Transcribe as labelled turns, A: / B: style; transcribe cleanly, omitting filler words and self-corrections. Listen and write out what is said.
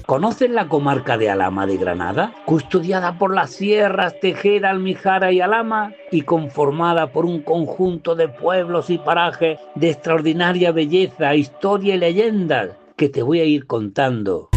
A: ¿Conocen la comarca de Alhama de Granada? Custodiada por las sierras Tejera, Almijara y Alhama y conformada por un conjunto de pueblos y parajes de extraordinaria belleza, historia y leyendas que te voy a ir contando.